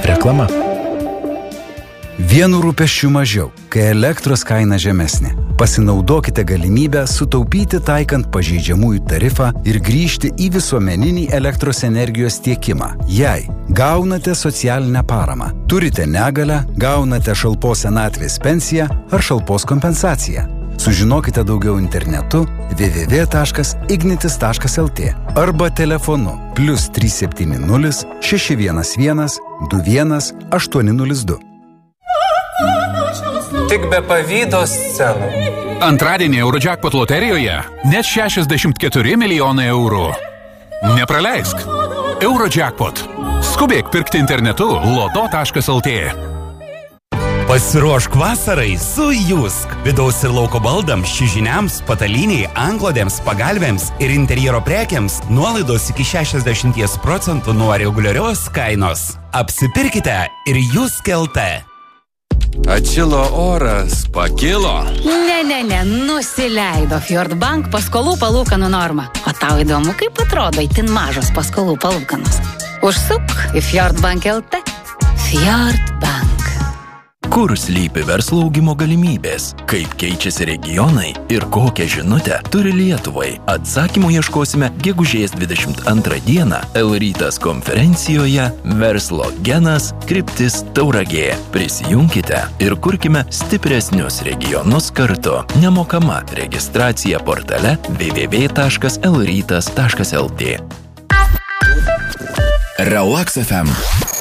Reklama. Vienu rūpesčiu mažiau, kai elektros kaina žemesnė. Pasinaudokite galimybę sutaupyti taikant pažeidžiamųjų tarifą ir grįžti į visuomeninį elektros energijos tiekimą. Jei gaunate socialinę paramą, turite negalią, gaunate šalpos senatvės pensiją ar šalpos kompensaciją. Sužinokite daugiau internetu www.ignitis.lt arba telefonu +370 611 21 802. Tik be pavydo scenų. Antradienį Eurojackpot loterijoje net 64 milijonai eurų. Nepraleisk. Eurojackpot. Skubėk pirkti internetu loto.lt. Pasiruošk vasarai su Jusk. Vidaus ir lauko baldams, čiužiniams, patalynei, antklodėms, pagalvėms ir interjero prekiams nuolaidos iki 60% nuo reguliarios kainos. Apsipirkite ir Jusk LT. Atšilo oras, pakilo. Ne, nusileido Fjordbank paskolų palūkanų normą. O tau įdomu, kaip atrodo itin mažos paskolų palūkanos? Užsuk į Fjordbank LT. Fjordbank. Kur slypi verslo augimo galimybės? Kaip keičiasi regionai? Ir kokią žinutę turi Lietuvai? Atsakymų ieškosime gegužės 22 dieną L-rytas konferencijoje Verslo genas kryptis Tauragė. Prisijunkite ir kurkime stipresnius regionus kartu. Nemokama registracija portale www.lrytas.lt. Relax FM.